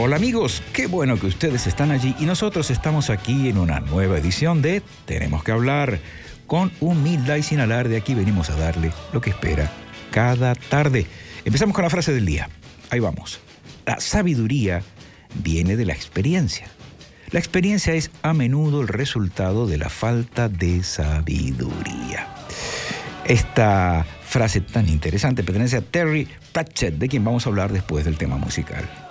Hola amigos, qué bueno que ustedes están allí y nosotros estamos aquí en una nueva edición de Tenemos que hablar. Con humildad y sin alarde, aquí venimos a darle lo que espera cada tarde. Empezamos con la frase del día. Ahí vamos. La sabiduría viene de la experiencia. La experiencia es a menudo el resultado de la falta de sabiduría. Esta frase tan interesante pertenece a Terry Pratchett, de quien vamos a hablar después del tema musical.